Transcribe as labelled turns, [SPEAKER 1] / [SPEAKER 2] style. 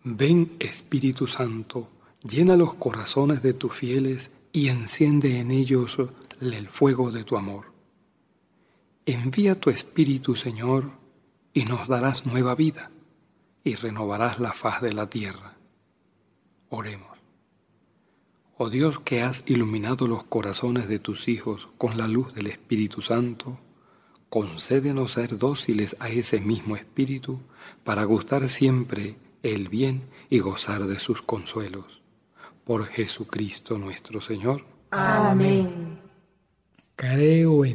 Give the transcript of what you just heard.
[SPEAKER 1] Ven, Espíritu Santo, llena los corazones de tus fieles y enciende en ellos el fuego de tu amor. Envía tu Espíritu, Señor, y nos darás nueva vida, y renovarás la faz de la tierra. Oremos. Oh Dios, que has iluminado los corazones de tus hijos con la luz del Espíritu Santo, concédenos ser dóciles a ese mismo Espíritu para gustar siempre el bien y gozar de sus consuelos. Por Jesucristo nuestro Señor.
[SPEAKER 2] Amén.
[SPEAKER 1] Creo en